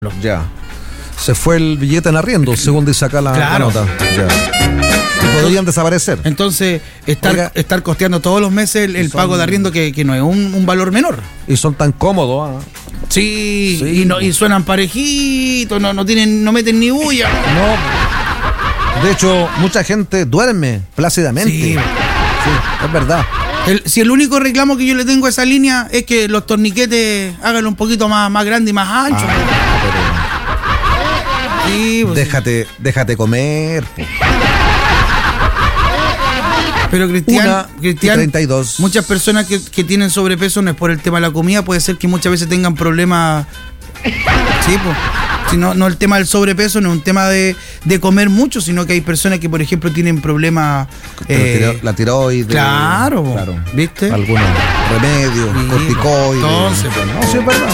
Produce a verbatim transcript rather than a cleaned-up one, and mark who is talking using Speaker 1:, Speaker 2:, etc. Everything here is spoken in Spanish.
Speaker 1: Ya. Se fue el billete en arriendo, según dice acá la,
Speaker 2: Claro.
Speaker 1: la nota. Ya. Y podrían desaparecer.
Speaker 2: Entonces, estar,
Speaker 1: Oiga.
Speaker 2: estar costeando todos los meses el, el
Speaker 1: Son-
Speaker 2: pago de arriendo que, que no es un, un valor menor.
Speaker 1: Y son tan cómodos. ¿ah?
Speaker 2: Sí,
Speaker 1: Sí.
Speaker 2: y, no, y suenan parejitos, no, no tienen, no meten ni bulla.
Speaker 1: No. De hecho, mucha gente duerme plácidamente.
Speaker 2: Sí.
Speaker 1: Sí, es verdad.
Speaker 2: El- si el único reclamo que yo le tengo a esa línea es que los torniquetes háganlo un poquito más, más grande y más ancho. Sí, pues,
Speaker 1: Déjate, déjate comer. po.
Speaker 2: pero Cristian,
Speaker 1: Una y
Speaker 2: Cristian,
Speaker 1: treinta y dos.
Speaker 2: muchas personas que, que tienen sobrepeso no es por el tema de la comida, puede ser que muchas veces tengan problemas. Sí, pues. Si no, no el tema del sobrepeso no es un tema de, de comer mucho, sino que hay personas que, por ejemplo, tienen problemas.
Speaker 1: La
Speaker 2: eh,
Speaker 1: tiro- la tiroides.
Speaker 2: claro,
Speaker 1: claro.
Speaker 2: ¿viste?
Speaker 1: Algunos remedios,
Speaker 2: Sí,
Speaker 1: corticoides.
Speaker 2: entonces, pues,
Speaker 1: no, sí, es verdad.